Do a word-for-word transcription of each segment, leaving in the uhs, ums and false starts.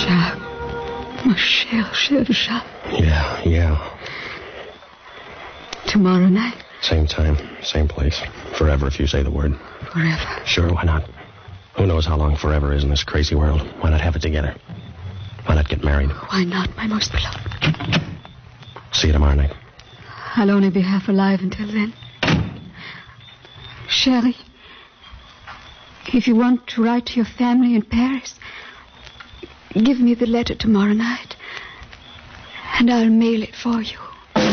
Jacques. Mon cher, cher Jacques. Yeah, yeah. Tomorrow night? Same time, same place. Forever, if you say the word. Forever? Sure, why not? Who knows how long forever is in this crazy world? Why not have it together? Why not get married? Why not, my most beloved? See you tomorrow night. I'll only be half alive until then. Sherry, if you want to write to your family in Paris, give me the letter tomorrow night, and I'll mail it for you.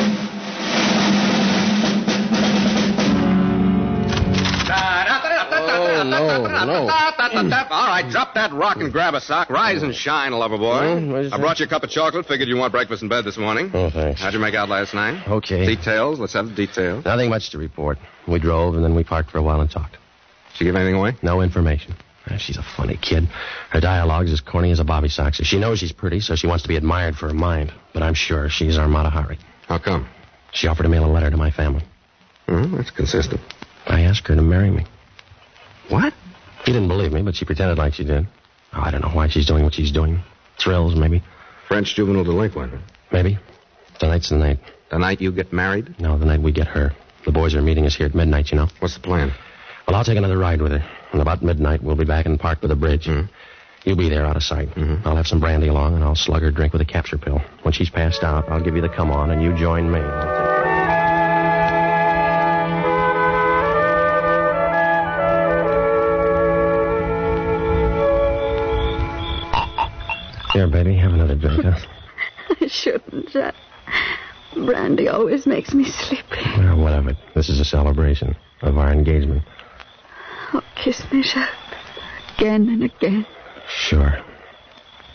Oh, no, no. All right, drop that rock and grab a sock. Rise and shine, lover boy. Oh, I brought you a cup of chocolate. Figured you want breakfast in bed this morning. Oh, thanks. How'd you make out last night? Okay. Details. Let's have the details. Nothing much to report. We drove, and then we parked for a while and talked. Did she give anything away? No information. She's a funny kid. Her dialogue's as corny as a bobby soxer. She knows she's pretty, so she wants to be admired for her mind. But I'm sure she's our Mata Hari. How come? She offered to mail a letter to my family. Hmm, that's consistent. I asked her to marry me. What? She didn't believe me, but she pretended like she did. Oh, I don't know why she's doing what she's doing. Thrills, maybe. French juvenile delinquent. Maybe. Tonight's the night. The night you get married? No, the night we get her. The boys are meeting us here at midnight, you know. What's the plan? Well, I'll take another ride with her. And about midnight, we'll be back in the park by the bridge. Mm-hmm. You'll be there out of sight. Mm-hmm. I'll have some brandy along, and I'll slug her drink with a capture pill. When she's passed out, I'll give you the come on, and you join me. Here, baby, have another drink, huh? I shouldn't, Jack. Brandy always makes me sleepy. Well, what of it? This is a celebration of our engagement. Oh, kiss me, Jack. Again and again. Sure.